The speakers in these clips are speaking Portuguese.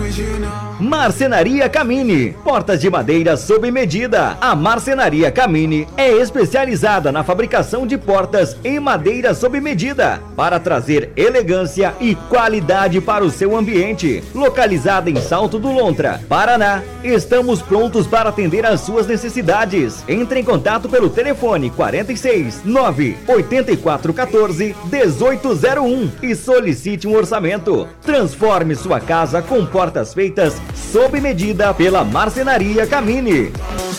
Marcenaria Camini, portas de madeira sob medida. A Marcenaria Camini é especializada na fabricação de portas em madeira sob medida, para trazer elegância e qualidade para o seu ambiente. Localizada em Salto do Lontra, Paraná, estamos prontos para atender às suas necessidades. Entre em contato pelo telefone 46 98414 1801 e solicite um orçamento. Transforme sua casa com portas feitas sob medida pela Marcenaria Camini.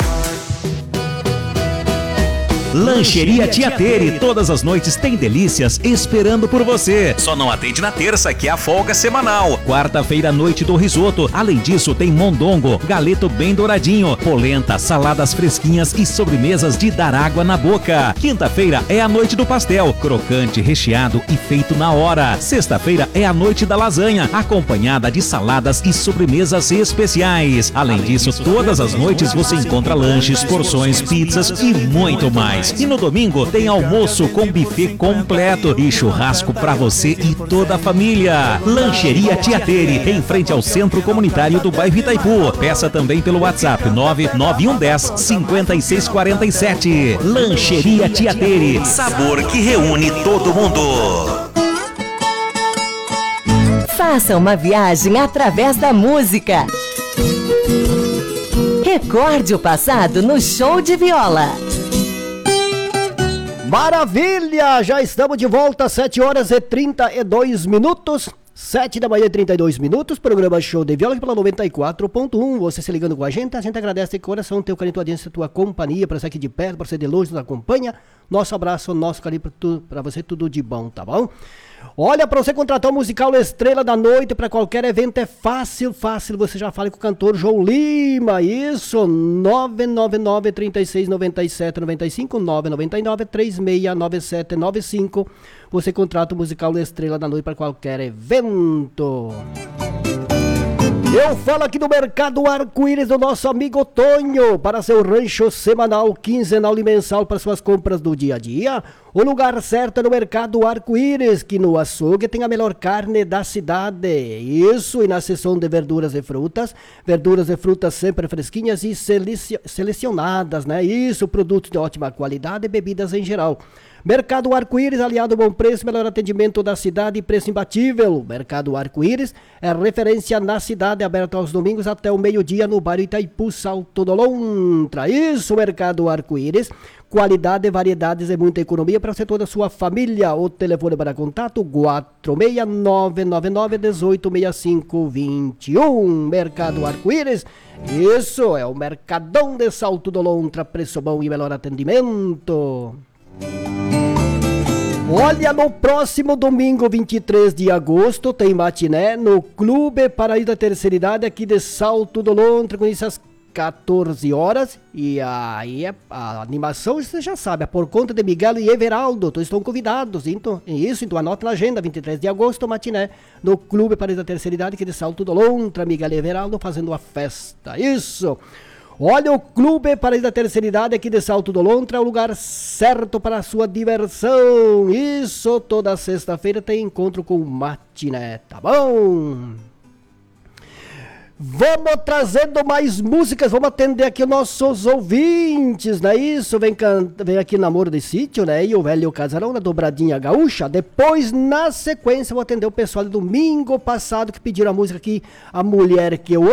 Lancheria Tia Tere, todas as noites tem delícias esperando por você. Só não atende na terça, que é a folga semanal. Quarta-feira, noite do risoto. Além disso, tem mondongo, galeto bem douradinho, polenta, saladas fresquinhas e sobremesas de dar água na boca. Quinta-feira é a noite do pastel, crocante, recheado e feito na hora. Sexta-feira é a noite da lasanha, acompanhada de saladas e sobremesas especiais. Além disso, todas as noites você encontra lanches, porções, pizzas e muito mais. E no domingo tem almoço com buffet completo e churrasco para você e toda a família. Lancheria Tia Tere, em frente ao Centro Comunitário do bairro Itaipu. Peça também pelo WhatsApp 99110 5647. Lancheria Tia Tere, sabor que reúne todo mundo. Faça uma viagem através da música. Recorde o passado no show de viola. Maravilha! Já estamos de volta, 7 horas e 32 minutos. 7 da manhã e 32 minutos, programa Show de Viola pela 94.1. Você se ligando com a gente agradece de coração teu carinho, tua audiência, tua companhia, para ser aqui de perto, para ser de longe, nos acompanha. Nosso abraço, nosso carinho para você, tudo de bom, tá bom? Olha, para você contratar o musical Estrela da Noite para qualquer evento é fácil. Você já fala com o cantor João Lima, isso, 999-3697-95, 999-3697-95. Você contrata o musical Estrela da Noite para qualquer evento. Eu falo aqui do Mercado Arco-Íris do nosso amigo Tonho, para seu rancho semanal, quinzenal e mensal para suas compras do dia a dia. O lugar certo é no Mercado Arco-Íris, que no açougue tem a melhor carne da cidade. Isso, e na seção de verduras e frutas sempre fresquinhas e selecionadas, né? Isso, produtos de ótima qualidade e bebidas em geral. Mercado Arco-Íris, aliado bom preço, melhor atendimento da cidade e preço imbatível. Mercado Arco-Íris é referência na cidade, aberto aos domingos até o meio-dia no bairro Itaipu, Salto do Lontra. Isso, Mercado Arco-Íris, qualidade, variedades e muita economia para você e toda a sua família. O telefone para contato 46999186521. Mercado Arco-Íris, isso é o Mercadão de Salto do Lontra, preço bom e melhor atendimento. Olha, no próximo domingo, 23 de agosto, tem matiné no Clube Paraíso da Terceira Idade aqui de Salto do Lontra, com isso às 14 horas. E aí a animação, você já sabe, é por conta de Miguel e Everaldo, todos estão convidados. Então anota na agenda, 23 de agosto, matiné no Clube Paraíso da Terceira Idade aqui de Salto do Lontra, Miguel e Everaldo fazendo a festa. Isso! Olha, o Clube Paraíso da Terceira Idade aqui de Salto do Lontra é o lugar certo para a sua diversão. Isso, toda sexta-feira tem encontro com o matiné, tá bom? Vamos trazendo mais músicas, vamos atender aqui os nossos ouvintes, não é isso? Vem aqui Namoro de Sítio, né? E o Velho Casarão na Dobradinha Gaúcha. Depois, na sequência, vou atender o pessoal do domingo passado que pediram a música aqui, A Mulher Que Eu